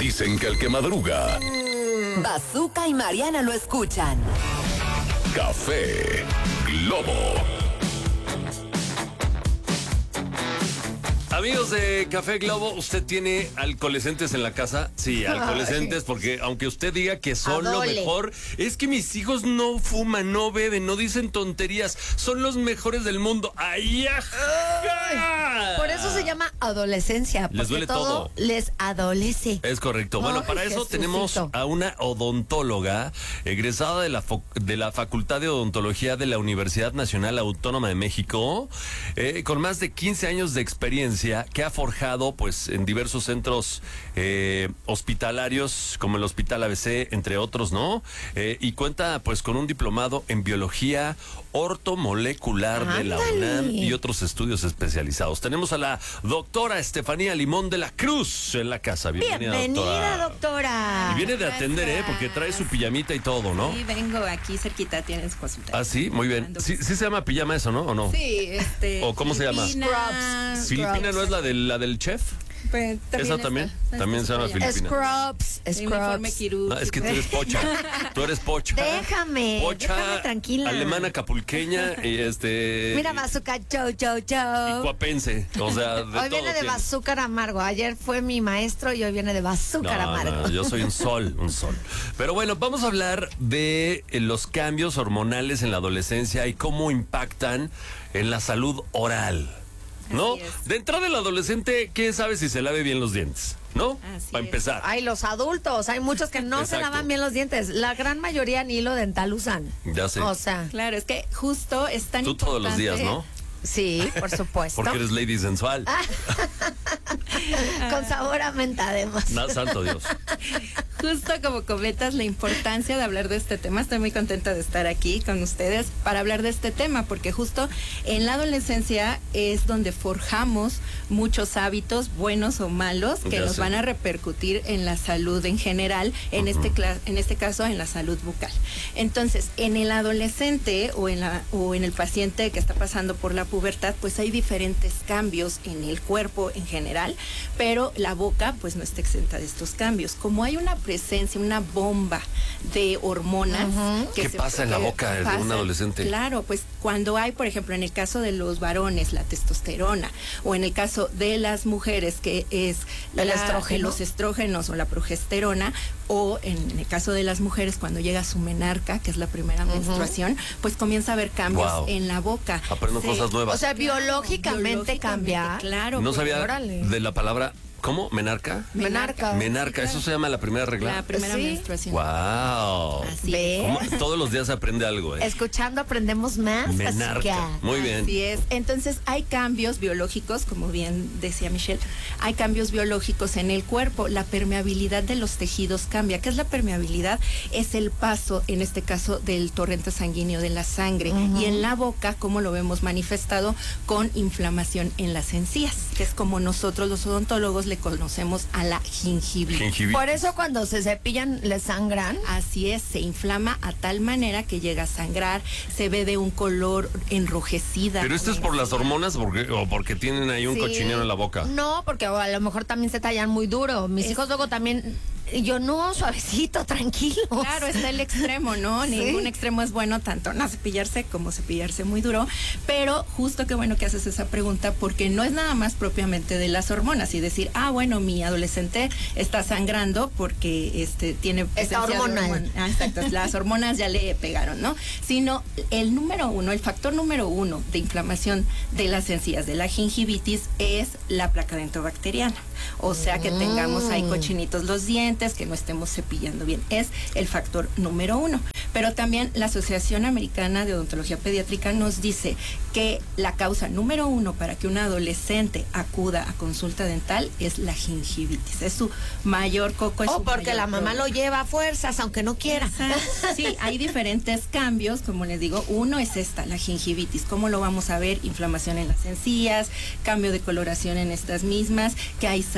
Dicen que el que madruga. Bazooka y Mariana lo escuchan. Café Globo. Amigos de Café Globo, ¿usted tiene alcoholescentes en la casa? Sí, alcoholescentes, porque aunque usted diga que son lo mejor, es que mis hijos no fuman, no beben, no dicen tonterías, son los mejores del mundo. ¡Ay, ajá! Por eso se llama adolescencia, porque les duele todo. Les adolece. Es correcto. Bueno, para eso Jesucito. tenemos a una odontóloga egresada de la Facultad de Odontología de la Universidad Nacional Autónoma de México, con más de 15 años de experiencia, que ha forjado pues en diversos centros hospitalarios como el Hospital ABC, entre otros, ¿no? Y cuenta pues con un diplomado en biología ortomolecular de la UNAM y otros estudios especializados. Tenemos a la doctora Estefanía Limón de la Cruz en la casa. Bienvenida, doctora. Y viene de atender, porque trae su pijamita y todo, ¿no? Sí, vengo aquí cerquita, tienes consulta. Ah, sí, muy bien. Sí se llama pijama eso, ¿no? ¿O no? Sí, ¿O cómo se llama? Scrubs. ¿Filipina no es la del chef? Pues, ¿Esa también? También se llama Filipina. Scrubs. Uniforme quirúrgico. No, es que tú eres pocha. Tú eres pocha. Déjame tranquila. Alemana capulqueña y Mira, Bazooka, y cuapense. O sea, hoy viene de azúcar amargo. Ayer fue mi maestro y hoy viene de azúcar amargo. No, yo soy un sol. Pero bueno, vamos a hablar de los cambios hormonales en la adolescencia y cómo impactan en la salud oral. ¿No? De entrada, el adolescente, ¿qué sabe si se lave bien los dientes? ¿No? Para empezar. Ay, los adultos, hay muchos que no se lavan bien los dientes. La gran mayoría ni hilo dental usan. Ya sé. O sea. Claro, es que justo es tan Tú importante. todos los días, ¿no? Sí, por supuesto. Porque eres lady sensual. Con sabor a menta, además. Santo Dios. Justo como comentas, la importancia de hablar de este tema. Estoy muy contenta de estar aquí con ustedes para hablar de este tema, porque justo en la adolescencia es donde forjamos muchos hábitos, buenos o malos, que nos van a repercutir en la salud en general, en este caso en la salud bucal. Entonces, en el adolescente o en el paciente que está pasando por la pubertad, pues hay diferentes cambios en el cuerpo en general, pero la boca pues no está exenta de estos cambios. Como hay una presencia, una bomba de hormonas. ¿Qué pasa en la boca de un adolescente? Claro, pues cuando hay, por ejemplo, en el caso de los varones, la testosterona, o en el caso de las mujeres, que es los estrógenos o la progesterona, o en el caso de las mujeres, cuando llega su menarca, que es la primera menstruación, pues comienza a haber cambios en la boca. Aprendo cosas nuevas. O sea, biológicamente cambia. Claro. No sabía de la palabra. ¿Cómo? ¿Menarca? Menarca, eso se llama la primera regla. La primera menstruación. ¡Wow! Así es. Todos los días se aprende algo, Escuchando aprendemos más. Menarca. Muy bien. Así es. Entonces hay cambios biológicos, como bien decía Michelle, hay cambios biológicos en el cuerpo. La permeabilidad de los tejidos cambia. ¿Qué es la permeabilidad? Es el paso, en este caso, del torrente sanguíneo de la sangre. Y en la boca, como lo vemos manifestado, con inflamación en las encías, que es como nosotros los odontólogos le conocemos a la gingivitis. Por eso cuando se cepillan le sangran. Así es, se inflama a tal manera que llega a sangrar, se ve de un color enrojecida. ¿Pero esto es por las hormonas o porque tienen ahí un cochinero en la boca? No, porque a lo mejor también se tallan muy duro. Mis hijos luego también... Yo no, suavecito, tranquilo. Claro, está el extremo, ¿no? Ningún extremo es bueno, tanto no cepillarse como cepillarse muy duro. Pero justo qué bueno que haces esa pregunta, porque no es nada más propiamente de las hormonas y decir, bueno, mi adolescente está sangrando porque tiene está hormonal. Exacto, las hormonas ya le pegaron, ¿no? Sino el factor número uno de inflamación de las encías, de la gingivitis, es la placa dentobacteriana. O sea, que tengamos ahí cochinitos los dientes, que no estemos cepillando bien. Es el factor número uno. Pero también la Asociación Americana de Odontología Pediátrica nos dice que la causa número uno para que un adolescente acuda a consulta dental es la gingivitis. Es su mayor coco. Porque la mamá lo lleva a fuerzas, aunque no quiera. Sí, hay diferentes cambios, como les digo. Uno es la gingivitis. ¿Cómo lo vamos a ver? Inflamación en las encías, cambio de coloración en estas mismas, que hay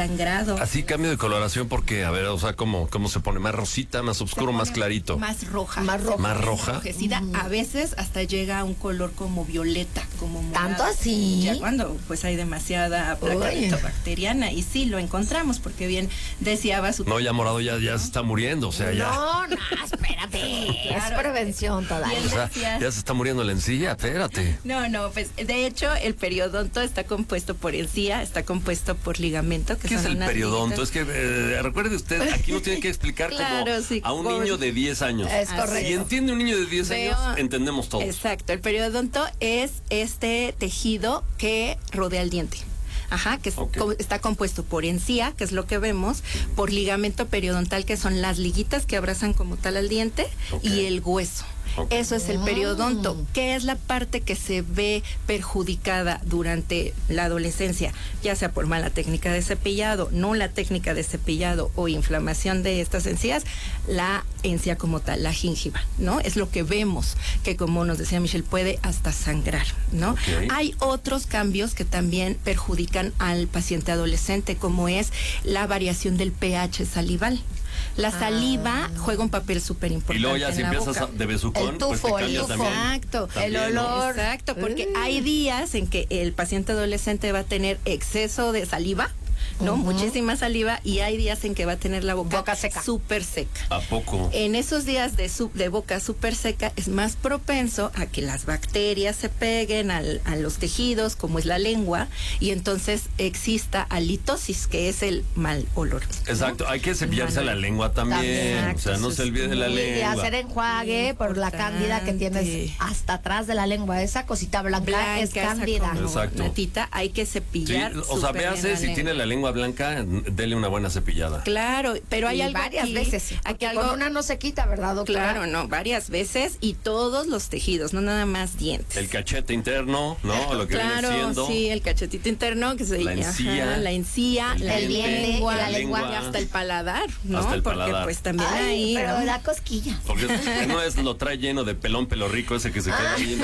sangrado. Así cambio de coloración porque, a ver, o sea, ¿cómo se pone? ¿Más rosita, más oscuro, más clarito? Más roja. Más roja. ¿Más roja? Enrojecida. A veces hasta llega a un color como violeta, como morado. ¿Tanto así? Ya cuando pues hay demasiada placa bacteriana. Y sí, lo encontramos porque bien decía Basu. No, ya morado ya se está muriendo, o sea, ya. No, espérate. Es prevención todavía. O sea, ya se está muriendo la encía, espérate. No, pues de hecho el periodonto está compuesto por encía, está compuesto por ligamento. ¿Qué es el periodonto? Es que recuerde usted, aquí nos tiene que explicar claro, como sí, a un niño de 10 años. Es correcto. Si entiende un niño de 10 años, entendemos todo. Exacto, el periodonto es este tejido que rodea el diente. Ajá, que está compuesto por encía, que es lo que vemos, por ligamento periodontal, que son las liguitas que abrazan como tal al diente, y el hueso. Eso es el periodonto, que es la parte que se ve perjudicada durante la adolescencia, ya sea por mala técnica de cepillado, nula técnica de cepillado o inflamación de estas encías, la encía como tal, la gingiva, ¿no? Es lo que vemos, que como nos decía Michelle, puede hasta sangrar, ¿no? Hay otros cambios que también perjudican al paciente adolescente, como es la variación del pH salival. La saliva juega un papel súper importante. Y luego ya si empiezas de besucón, el tufo, pues te cambia también. Exacto. También, el olor. ¿no? Exacto, porque hay días en que el paciente adolescente va a tener exceso de saliva, ¿no? Muchísima saliva, y hay días en que va a tener la boca seca. súper seca. ¿A poco? En esos días de boca súper seca es más propenso a que las bacterias se peguen a los tejidos, como es la lengua, y entonces exista halitosis, que es el mal olor, ¿no? Exacto, hay que cepillarse la lengua también. O sea, no se olvide de la lengua. Y hacer enjuague por la cándida que tienes hasta atrás de la lengua. Esa cosita blanca es cándida. Exacto. Natita, hay que cepillar. Sí, o sea, véase si tiene la lengua blanca, dele una buena cepillada. Claro, pero hay algo varias aquí, veces. Aquí Con algo, una no se quita, ¿verdad, doctora? claro, no, varias veces, y todos los tejidos, no nada más dientes. El cachete interno, ¿no? Lo que claro, viene siendo. sí, el cachetito interno, que se La encía, la encía, el la diente, lengua, la lengua, y hasta el paladar, ¿no? hasta el Porque paladar. pues también Ay, ahí, pero ¿no? da cosquillas. Porque no es lo trae lleno de pelón pelo rico ese que se queda ahí,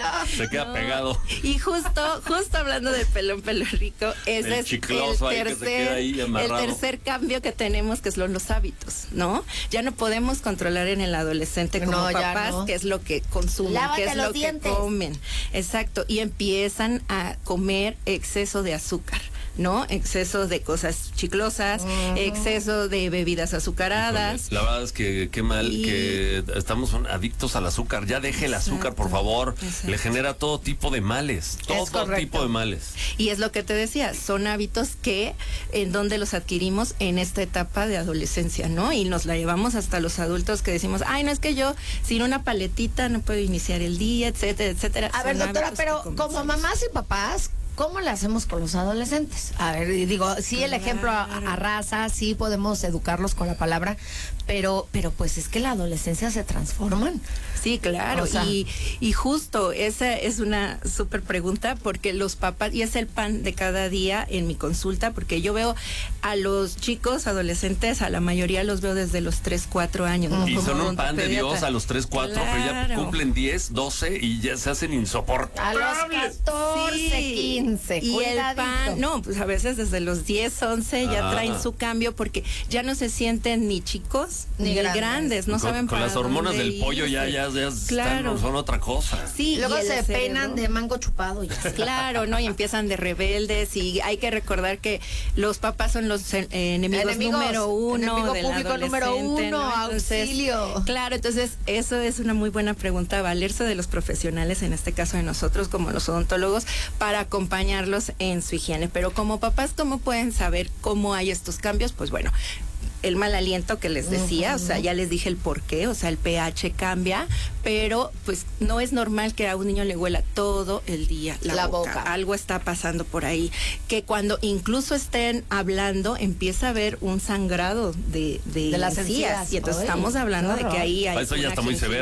se queda pegado. Y justo hablando del pelón pelo rico, ese El es chicloso ahí que se queda ahí amarrado. el tercer cambio que tenemos, que son los hábitos, ¿no? Ya no podemos controlar en el adolescente como No, ya papás no. qué es lo que consumen, Lávate qué es los lo dientes. que comen. Exacto, y empiezan a comer exceso de azúcar, ¿no? Exceso de cosas chiclosas, exceso de bebidas azucaradas. Híjole, la verdad es que qué mal que estamos adictos al azúcar. Ya deje el azúcar, por favor. Exacto. Le genera todo tipo de males. Todo correcto. tipo de males. Y es lo que te decía, son hábitos que en donde los adquirimos en esta etapa de adolescencia, ¿no? Y nos la llevamos hasta los adultos que decimos, ay, no es que yo sin una paletita no puedo iniciar el día, etcétera, etcétera. A ver, Son doctora, hábitos pero que como comenzamos. mamás y papás, ¿cómo le hacemos con los adolescentes? A ver, digo, sí, el ejemplo a raza, sí podemos educarlos con la palabra, pero pues es que la adolescencia se transforman. Sí, claro, O sea, y justo esa es una súper pregunta, porque los papás, y es el pan de cada día en mi consulta, porque yo veo a los chicos adolescentes, a la mayoría los veo desde los 3, 4 años. ¿no? Y Como son un pan de odontopediatra. Dios a los 3, 4, pero ya Claro. cumplen 10, 12 y ya se hacen A insoportables. los 14, 15, y el cuidadito. pan, no, pues a veces desde los 10, 11 ya traen su cambio, porque ya no se sienten ni chicos ni grandes, no Con- saben con para las hormonas dónde del pollo ya irse. están, son otra cosa. Sí, Luego y el se cerebro. penan de mango chupado y así. Claro, ¿no? Y empiezan de rebeldes, y hay que recordar que los papás son los enemigos número uno enemigo del público número adolescente, uno, ¿no? Entonces, auxilio. claro, entonces eso es una muy buena pregunta, valerse de los profesionales, en este caso de nosotros como los odontólogos, para acompañarlos en su higiene. Pero como papás, ¿cómo pueden saber cómo hay estos cambios? Pues bueno, el mal aliento que les decía, o sea, ya les dije el por qué, o sea, el pH cambia, pero pues no es normal que a un niño le huela todo el día la boca. Algo está pasando por ahí, que cuando incluso estén hablando empieza a haber un sangrado de las encías. y entonces Ay, estamos hablando qué de que ahí hay Eso ya una está muy severo,